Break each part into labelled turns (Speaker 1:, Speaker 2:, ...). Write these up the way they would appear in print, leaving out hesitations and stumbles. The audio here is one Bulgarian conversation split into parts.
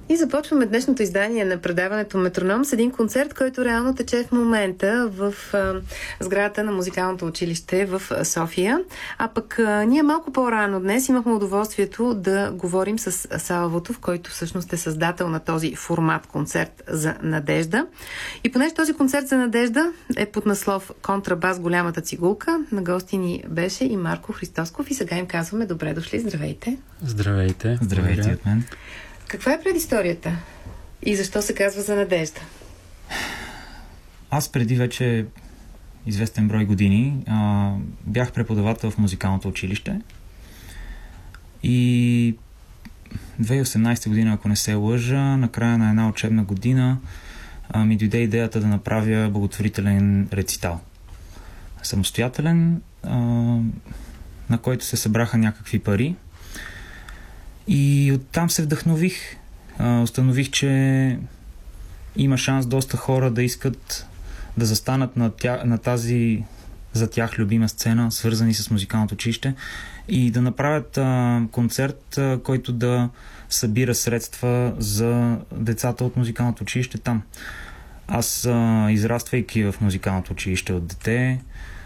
Speaker 1: И започваме днешното издание на предаването Метроном с един концерт, който реално тече в момента в сградата на музикалното училище в София. А пък ние малко по-рано днес имахме удоволствието да говорим с Сава Вутов, който всъщност е създател на този формат концерт за надежда. И понеже този концерт за надежда е под наслов Контрабас голямата цигулка, на гости ни беше и Марко Христосков и сега им казваме добре дошли, здравейте.
Speaker 2: Здравейте.
Speaker 3: Здравейте от мен.
Speaker 1: Каква е предисторията? И защо се казва за надежда?
Speaker 3: Аз преди вече известен брой години бях преподавател в музикалното училище и 2018 година, ако не се лъжа, на края на една учебна година ми дойде идеята да направя благотворителен рецитал. Самостоятелен, на който се събраха някакви пари. И оттам се вдъхнових. Установих, че има шанс доста хора да искат да застанат на тази за тях любима сцена, свързани с музикалното училище и да направят концерт, който да събира средства за децата от музикалното училище там. Аз, израствайки в музикалното училище от дете,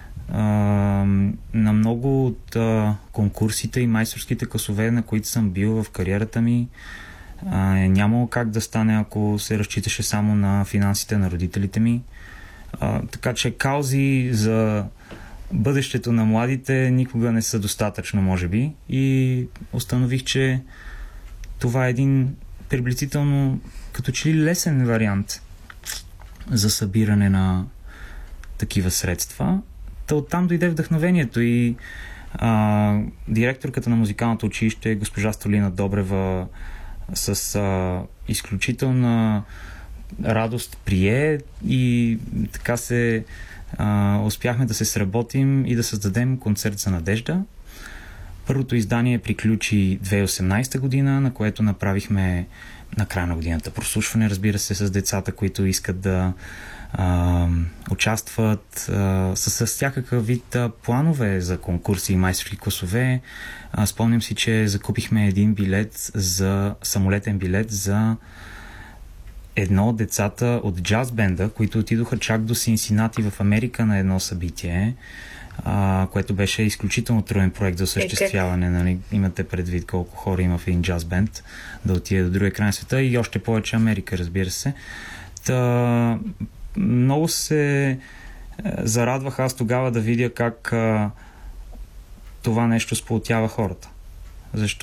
Speaker 3: на много от конкурсите и майсторските класове, на които съм бил в кариерата ми, е нямало как да стане, ако се разчиташе само на финансите на родителите ми. Така че каузи за бъдещето на младите никога не са достатъчно, може би. И установих, че това е един приблизително като че ли лесен вариант за събиране на такива средства. Оттам дойде вдъхновението и директорката на музикалното училище, госпожа Столина Добрева, с изключителна радост прие и така успяхме да се сработим и да създадем концерт за надежда. Първото издание приключи 2018 година, на което направихме на края на годината прослушване, разбира се, с децата, които искат да участват с всякакъв вид планове за конкурси и майсторски класове. Спомням си, че закупихме един самолетен билет за едно от децата от джаз бенда, които отидоха чак до Синсинати в Америка на едно събитие, което беше изключително труден проект за осъществяване. Нали? Имате предвид колко хора има в един джаз бенд да отиде до другия край на света и още повече Америка, разбира се. Много се зарадвах аз тогава да видя как това нещо сплотява хората. Защото